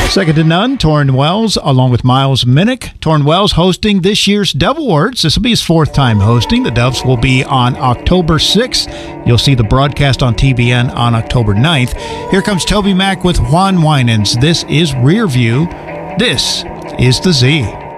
Second to none, Torrin Wells, along with Miles Minnick. Torrin Wells hosting this year's Dove Awards. This will be his fourth time hosting. The Doves will be on October 6th. You'll see the broadcast on TBN on October 9th. Here comes Toby Mac with Juan Winans. This is Rear View. This is The Z.